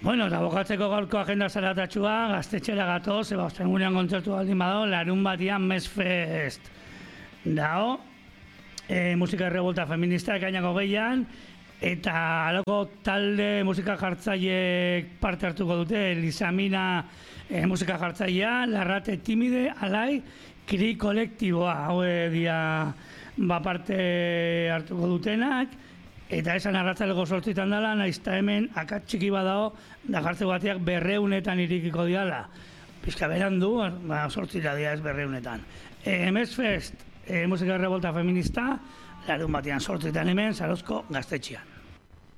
Bueno, eta bokatzeko gaurko agenda zaratatxua, gaztetxera gatoz, ostegunean kontzertu baldin badago, larun batian Mesfest dao, musika revolta feminista ekainako gehian, eta alako talde musika jartzaileek parte hartuko dute, Lisamina musika jartzailea, Larrate Timide, Alai, Kri kolektiboa, hau dia parte hartuko dutenak, eta esan arratzaleko 8 dela, naizta hemen akats txiki badao, da jartze bateak 200 irikiko diala. Pizka berandu, 8 dira ez 200. Mesfest, musika revolta feminista, larun batean 8 hemen, Zarozko gaztetxean.